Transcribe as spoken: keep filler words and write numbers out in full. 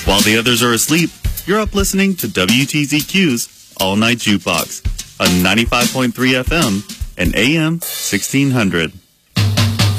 While the others are asleep, you're up listening to W T Z Q's All Night Jukebox on ninety-five point three F M and A M sixteen hundred.